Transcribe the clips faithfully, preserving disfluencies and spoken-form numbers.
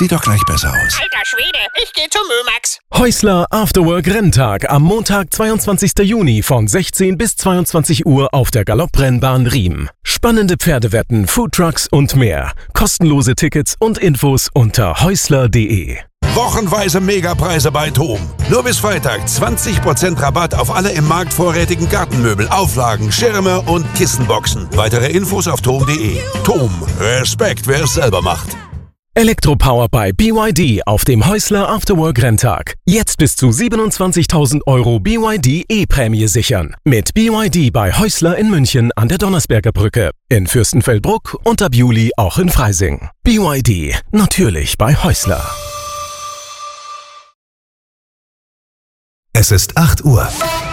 Sieht doch gleich besser aus. Alter Schwede, ich geh zum Mömax. Häusler Afterwork Renntag am Montag, zweiundzwanzigsten Juni von sechzehn bis zweiundzwanzig Uhr auf der Galopprennbahn Riem. Spannende Pferdewetten, Foodtrucks und mehr. Kostenlose Tickets und Infos unter häusler punkt de. Wochenweise Megapreise bei TOM. Nur bis Freitag zwanzig Prozent Rabatt auf alle im Markt vorrätigen Gartenmöbel, Auflagen, Schirme und Kissenboxen. Weitere Infos auf tom punkt de. TOM. Respekt, wer es selber macht. Elektropower bei B Y D auf dem Häusler Afterwork Renntag. Jetzt bis zu siebenundzwanzigtausend Euro B Y D E-Prämie sichern. Mit B Y D bei Häusler in München an der Donnersberger Brücke, in Fürstenfeldbruck und ab Juli auch in Freising. B Y D, natürlich bei Häusler. Es ist acht Uhr.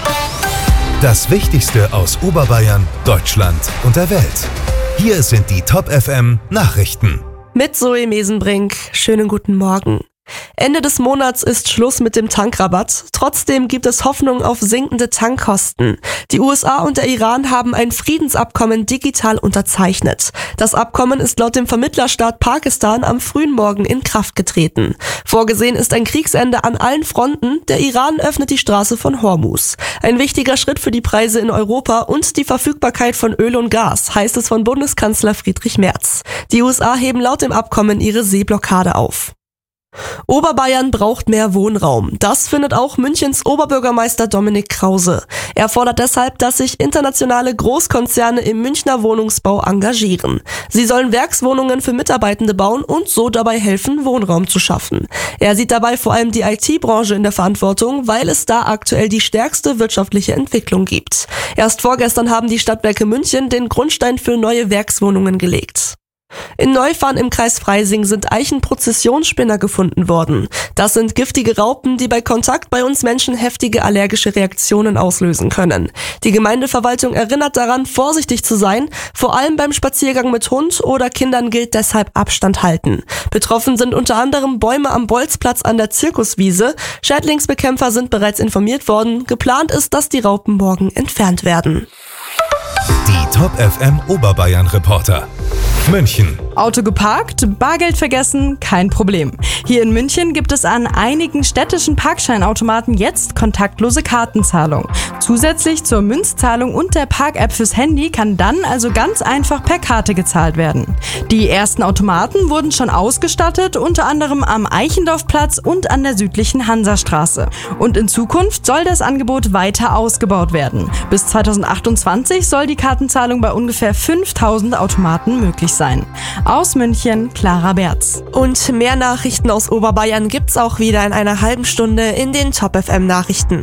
Das Wichtigste aus Oberbayern, Deutschland und der Welt. Hier sind die Top F M Nachrichten. Mit Zoe Mesenbrink. Schönen guten Morgen. Ende des Monats ist Schluss mit dem Tankrabatt. Trotzdem gibt es Hoffnung auf sinkende Tankkosten. Die U S A und der Iran haben ein Friedensabkommen digital unterzeichnet. Das Abkommen ist laut dem Vermittlerstaat Pakistan am frühen Morgen in Kraft getreten. Vorgesehen ist ein Kriegsende an allen Fronten. Der Iran öffnet die Straße von Hormuz. Ein wichtiger Schritt für die Preise in Europa und die Verfügbarkeit von Öl und Gas, heißt es von Bundeskanzler Friedrich Merz. Die U S A heben laut dem Abkommen ihre Seeblockade auf. Oberbayern braucht mehr Wohnraum. Das findet auch Münchens Oberbürgermeister Dominik Krause. Er fordert deshalb, dass sich internationale Großkonzerne im Münchner Wohnungsbau engagieren. Sie sollen Werkswohnungen für Mitarbeitende bauen und so dabei helfen, Wohnraum zu schaffen. Er sieht dabei vor allem die I T-Branche in der Verantwortung, weil es da aktuell die stärkste wirtschaftliche Entwicklung gibt. Erst vorgestern haben die Stadtwerke München den Grundstein für neue Werkswohnungen gelegt. In Neufahrn im Kreis Freising sind Eichenprozessionsspinner gefunden worden. Das sind giftige Raupen, die bei Kontakt bei uns Menschen heftige allergische Reaktionen auslösen können. Die Gemeindeverwaltung erinnert daran, vorsichtig zu sein. Vor allem beim Spaziergang mit Hund oder Kindern gilt deshalb Abstand halten. Betroffen sind unter anderem Bäume am Bolzplatz an der Zirkuswiese. Schädlingsbekämpfer sind bereits informiert worden. Geplant ist, dass die Raupen morgen entfernt werden. Die Top F M Oberbayern Reporter. München. Auto geparkt, Bargeld vergessen, kein Problem. Hier in München gibt es an einigen städtischen Parkscheinautomaten jetzt kontaktlose Kartenzahlung. Zusätzlich zur Münzzahlung und der Park-App fürs Handy kann dann also ganz einfach per Karte gezahlt werden. Die ersten Automaten wurden schon ausgestattet, unter anderem am Eichendorfplatz und an der südlichen Hansastraße. Und in Zukunft soll das Angebot weiter ausgebaut werden. Bis zweitausendachtundzwanzig soll die Kartenzahlung bei ungefähr fünftausend Automaten möglich sein. Aus München, Clara Berz. Und mehr Nachrichten aus Oberbayern gibt's auch wieder in einer halben Stunde in den Top F M Nachrichten.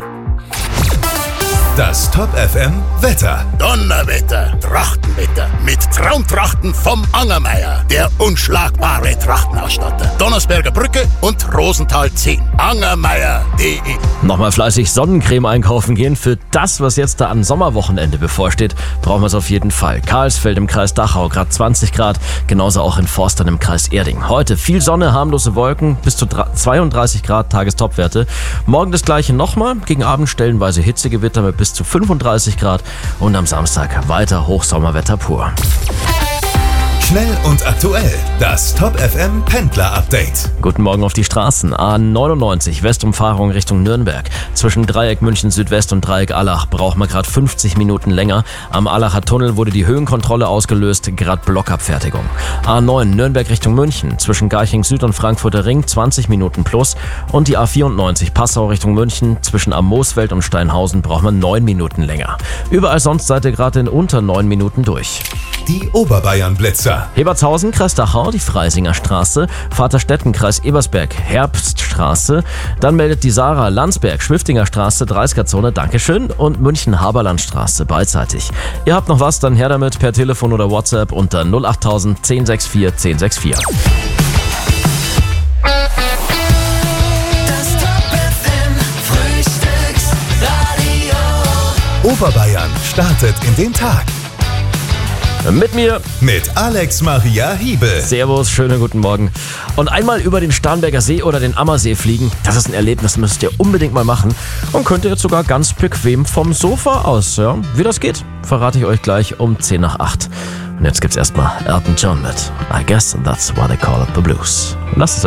Das Top F M Wetter. Donnerwetter, Trachtenwetter mit Traumtrachten vom Angermeier, der unschlagbare Trachtenausstatter. Donnersberger Brücke und Rosenthal zehn. Angermeier punkt de. Nochmal fleißig Sonnencreme einkaufen gehen. Für das, was jetzt da am Sommerwochenende bevorsteht, brauchen wir es auf jeden Fall. Karlsfeld im Kreis Dachau, gerade zwanzig Grad, genauso auch in Forstern im Kreis Erding. Heute viel Sonne, harmlose Wolken, bis zu zweiunddreißig Grad Tagestopwerte. Morgen das gleiche nochmal, gegen Abend stellenweise Hitzegewitter mit bis zu fünfunddreißig Grad und am Samstag weiter Hochsommerwetter pur. Schnell und aktuell, das Top F M Pendler Update. Guten Morgen auf die Straßen. A neunundneunzig, Westumfahrung Richtung Nürnberg. Zwischen Dreieck München Südwest und Dreieck Allach braucht man gerade fünfzig Minuten länger. Am Allacher Tunnel wurde die Höhenkontrolle ausgelöst, gerade Blockabfertigung. A neun, Nürnberg Richtung München. Zwischen Garching Süd und Frankfurter Ring zwanzig Minuten plus. Und die A vierundneunzig, Passau Richtung München. Zwischen Amosfeld und Steinhausen braucht man neun Minuten länger. Überall sonst seid ihr gerade in unter neun Minuten durch. Die Oberbayern-Blitzer. Hebertshausen, Kreis Dachau, die Freisinger Straße, Vaterstetten, Kreis Ebersberg, Herbststraße, dann meldet die Sarah Landsberg, Schwiftinger Straße, dreißiger-Zone, Dankeschön, und München-Haberlandstraße beidseitig. Ihr habt noch was, dann her damit per Telefon oder WhatsApp unter null acht null null zehn sechs vier zehn sechs vier. Das Top F M Frühstücksradio. Oberbayern startet in den Tag. Mit mir, mit Alex Maria Hiebel. Servus, schönen guten Morgen. Und einmal über den Starnberger See oder den Ammersee fliegen, das ist ein Erlebnis, müsst ihr unbedingt mal machen. Und könnt ihr jetzt sogar ganz bequem vom Sofa aus. Ja? Wie das geht, verrate ich euch gleich um zehn nach acht. Und jetzt gibt's erstmal Elton John mit I Guess That's What They Call It The Blues. Lasst es